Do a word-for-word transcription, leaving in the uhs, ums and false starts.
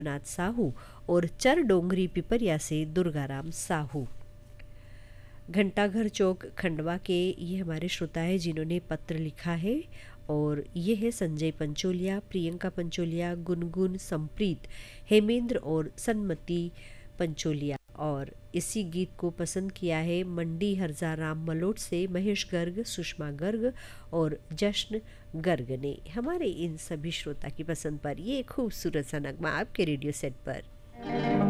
नाथ साहू और चर डोंगरी पिपरिया से दुर्गाराम साहू। घंटाघर चौक खंडवा के ये हमारे श्रोता है जिन्होंने पत्र लिखा है और ये है संजय पंचोलिया, प्रियंका पंचोलिया, गुनगुन, संप्रीत, हेमेंद्र और सन्मति पंचोलिया। और इसी गीत को पसंद किया है मंडी हरजा राम मलोट से महेश गर्ग, सुषमा गर्ग और जश्न गर्ग ने। हमारे इन सभी श्रोता की पसंद पर ये खूबसूरत सा नगमा आपके रेडियो सेट पर।